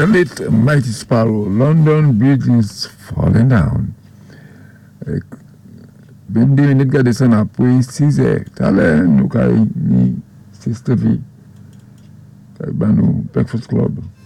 The late Mighty Sparrow, London Bridge is falling down. Bindi minute gade sana pui size tale nukai ni sister V. Kaibanu Breakfast Club.